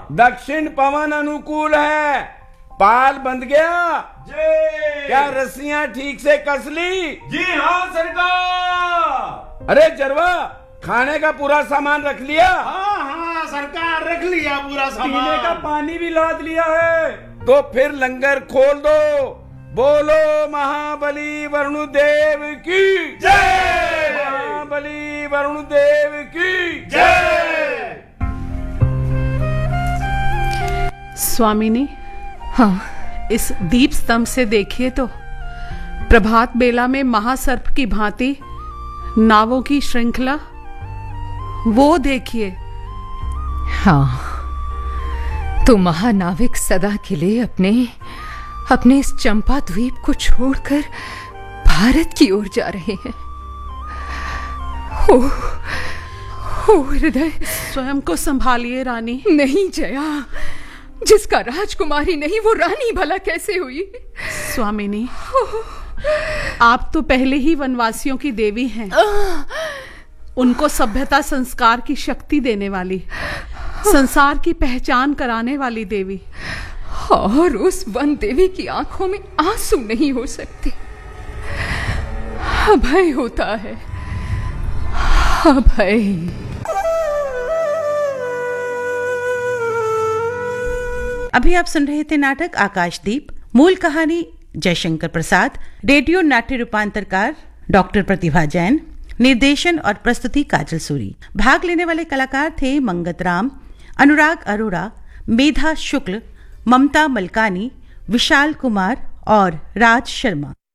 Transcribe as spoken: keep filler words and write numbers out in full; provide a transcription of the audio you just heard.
दक्षिण पवन अनुकूल है। पाल बंध गया जी। क्या रस्सियां ठीक से कस ली? जी हाँ सरकार। अरे जरवा, खाने का पूरा सामान रख लिया? हाँ हाँ सरकार, रख लिया पूरा सामान। पीने का पानी भी लाद लिया है। तो फिर लंगर खोल दो। बोलो महाबली वरुणदेव की जय। महाबली वरुणदेव की जय। स्वामिनी, हाँ, इस दीप स्तंभ से देखिए तो प्रभात बेला में महासर्प की भांति नावों की श्रृंखला, वो देखिए। हाँ, तो महानाविक सदा के लिए अपने अपने इस चंपा द्वीप को छोड़कर भारत की ओर जा रहे हैं। ओ, ओ हृदय, स्वयं को संभालिए रानी। नहीं जया, जिसका राजकुमारी नहीं वो रानी भला कैसे हुई? स्वामिनी, आप तो पहले ही वनवासियों की देवी हैं, उनको सभ्यता संस्कार की शक्ति देने वाली, संसार की पहचान कराने वाली देवी। और उस वन देवी की आंखों में आंसू नहीं हो सकते, अभय होता है, अभय। अभी आप सुन रहे थे नाटक आकाशदीप। मूल कहानी जयशंकर प्रसाद, रेडियो नाट्य रूपांतरकार डॉक्टर प्रतिभा जैन, निर्देशन और प्रस्तुति काजल सूरी। भाग लेने वाले कलाकार थे मंगत राम, अनुराग अरोड़ा, मेधा शुक्ल, ममता मलकानी, विशाल कुमार और राज शर्मा।